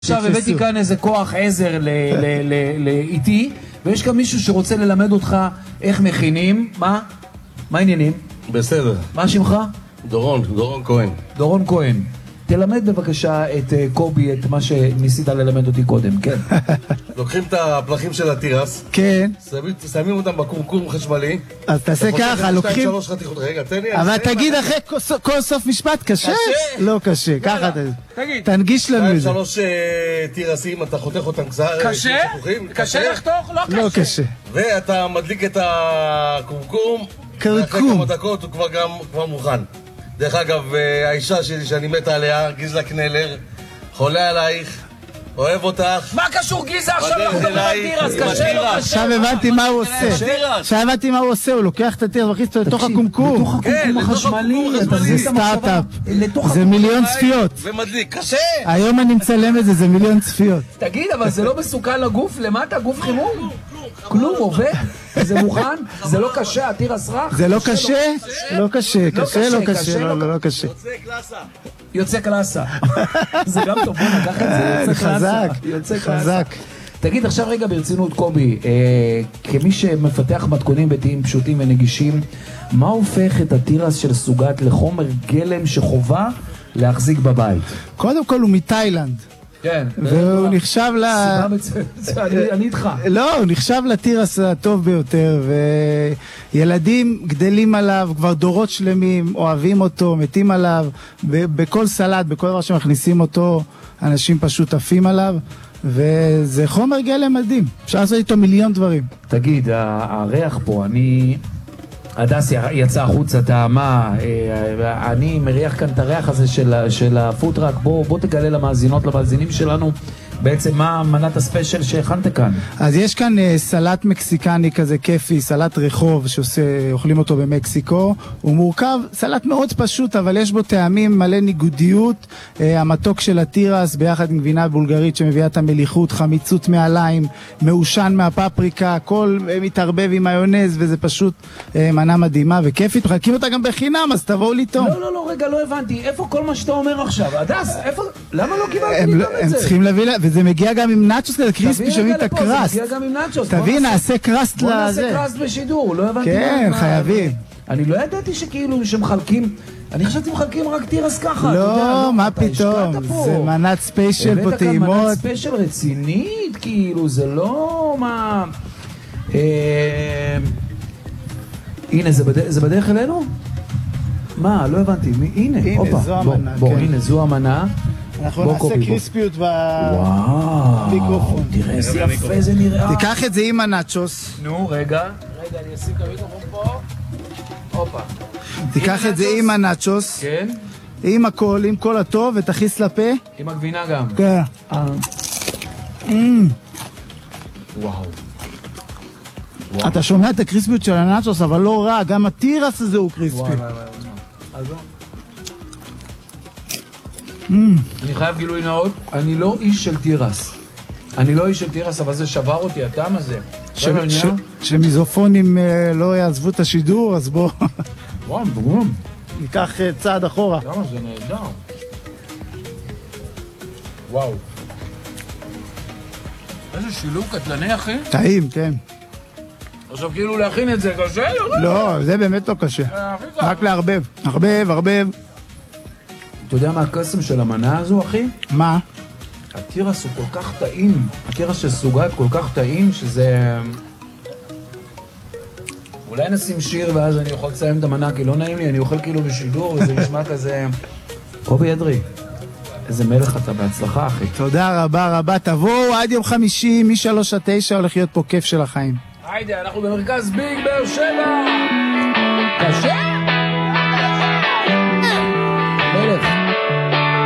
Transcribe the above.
עכשיו הבאתי כאן איזה כוח עזר לאיתי, ויש כאן מישהו שרוצה ללמד אותך איך מכינים. מה העניינים? בסדר. מה שמך? דורון כהן. דורון כהן. תלמד בבקשה את קובי את מה שניסית ללמד אותי קודם, כן. לוקחים את הפלחים של התירס, כן. שמים אותם בקורקום חשמלי. אז תעשה ככה, לוקחים... רגע, תן לי... אבל תגיד אחרי כל סוף משפט, קשה? לא קשה, ככה תנגיש לנו את זה. 2-3 תירסים, אתה חותך אותם קצת. קשה? קשה לחתוך? לא קשה. ואתה מדליק את הקורקום, ואחרי כמה דקות הוא כבר מוכן. דרך אגב, האישה שלי שאני מתה עליה, גיזלה קנלר, חולה עלייך, אוהב אותך. מה קשור גיזה עכשיו לתירס? קשה לא קשה? עכשיו הבנתי מה הוא עושה. הוא לוקח את התירס ומכניס אותו לתוך הקומקום. לתוך הקומקום החשמלי. זה סטארט-אפ. זה מיליון צפיות. ומדליק, קשה! היום אני מצלם את זה, זה מיליון צפיות. תגיד, אבל זה לא מסוכן לגוף? למטה, גוף חימום? כלום, עובד? זה מוכן? זה לא קשה, התירס רך? זה לא קשה? לא קשה, לא קשה. יוצא קלאסה. זה גם טוב, בוא נקח את זה, יוצא קלאסה. תגיד עכשיו רגע ברצינות קובי, כמי שמפתח מתכונים ביתיים פשוטים ונגישים, מה הופך את התירס של סוגת לחומר גלם שחובה להחזיק בבית? קודם כל הוא מתאילנד. כן. והוא נחשב אני איתך. לא, הוא נחשב לתירס הטוב ביותר, וילדים גדלים עליו, כבר דורות שלמים, אוהבים אותו, מתים עליו, בכל סלט, בכל דבר שמכניסים אותו, אנשים פשוט עפים עליו, וזה חומר גלם מדהים, אפשר לעשות איתו מיליון דברים. תגיד, הריח פה, הדס יצא החוצה, טעמה, אני מריח כאן את הריח הזה של הפוטראק. בוא תגלה למאזינות, למאזינים שלנו, בעצם מה מנת הספיישל שהכנת כאן? אז יש כאן סלט מקסיקני כזה כיפי, סלט רחוב שאוכלים אותו במקסיקו. הוא מורכב, סלט מאוד פשוט, אבל יש בו טעמים מלא ניגודיות. המתוק של התירס ביחד עם גבינה בולגרית שמביאה את המליחות, חמיצות מהליים, מעושן מהפפריקה, הכל מתערבב עם מיונז, וזה פשוט מנה מדהימה וכיפית. מחלקים אותה גם בחינם, אז תבואו ליטום. לא, רגע, לא הבנתי. איפה כל מה שאתה אומר עכשיו? הדס, איפה? למה לא קיבלתי ליטום את זה? הם צריכים להביא, וזה מגיע גם עם נאצ'וס כזה, קריספי שומעים את הקרסט. זה מגיע גם עם נאצ'וס. תביא, נעשה קרסט לזה. בוא נעשה קרסט בשידור, לא הבנתי. כן, חייבים. אני לא ידעתי שכאילו שמחלקים, אני חשבתי מחלקים רק תירס ככה. לא, מה פתאום, זה מנת ספיישל פה טעימות. הבאת כאן מנת ספיישל רצינית, כאילו, זה לא מה... הנה, זה בדרך אלינו? מה, לא הבנתי, הנה, זו המנה. בוא, הנה, זו המנה. אנחנו נעשה קריספיות במיקרופון. תראה איזה יפה זה נראה. תיקח את זה עם הנאצ'וס. נו, רגע, אני אשים את המיקרופון פה. הופה. תיקח את זה עם הנאצ'וס. כן. עם הכל, עם כל הטוב, ותכניס לפה. עם הגבינה גם. כן. וואו. אתה שומע את הקריספיות של הנאצ'וס, אבל לא רע, גם התירס הזה הוא קריספי. אני חייב גילוי נאות, אני לא איש של תירס. אבל זה שבר אותי, הטעם הזה. שמיזופונים לא יעזבו את השידור, אז בוא ניקח צעד אחורה. למה זה נהדר? וואו. איזה שילוב קטלני, אחי. טעים, כן. עכשיו כאילו להכין את זה קשה? לא, זה באמת לא קשה. רק לערבב. ערבב. אתה יודע מה הקסם של המנה הזו, אחי? מה? התירס הוא כל כך טעים, התירס של סוגת כל כך טעים שזה... אולי נשים שיר ואז אני יכול לסיים את המנה, כי לא נעים לי, אני אוכל כאילו בשידור וזה נשמע כזה... קובי אדרי, איזה מלך אתה, בהצלחה אחי. תודה רבה, תבואו עד יום חמישי, מ-3-9 הולך להיות פה כיף של החיים. היידה, אנחנו במרכז ביג באר שבע! קשה? מלך.